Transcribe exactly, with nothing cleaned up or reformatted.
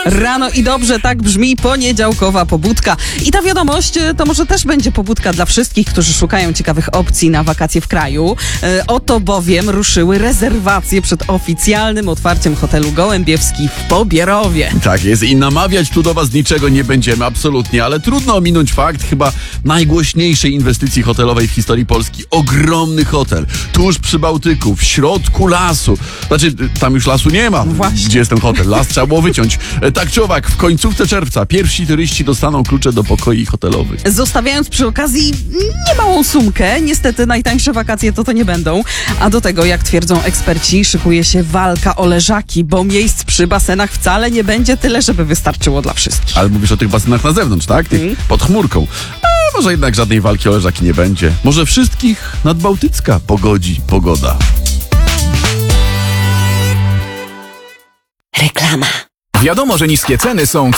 Rano i dobrze, tak brzmi poniedziałkowa pobudka. I ta wiadomość to może też będzie pobudka dla wszystkich, którzy szukają ciekawych opcji na wakacje w kraju. E, oto bowiem ruszyły rezerwacje przed oficjalnym otwarciem hotelu Gołębiewski w Pobierowie. Tak jest i namawiać tu do was niczego nie będziemy, absolutnie, ale trudno ominąć fakt chyba najgłośniejszej inwestycji hotelowej w historii Polski. Ogromny hotel, tuż przy Bałtyku, w środku lasu. Znaczy, tam już lasu nie ma. Właśnie. Gdzie jest ten hotel? Las trzeba było wyciąć. Tak czy owak, w końcówce czerwca pierwsi turyści dostaną klucze do pokoi hotelowych. Zostawiając przy okazji niemałą sumkę, niestety najtańsze wakacje to to nie będą. A do tego, jak twierdzą eksperci, szykuje się walka o leżaki, bo miejsc przy basenach wcale nie będzie tyle, żeby wystarczyło dla wszystkich. Ale mówisz o tych basenach na zewnątrz, tak? Tych Mm. pod chmurką. A może jednak żadnej walki o leżaki nie będzie. Może wszystkich nadbałtycka pogodzi pogoda. Reklama. Wiadomo, że niskie ceny są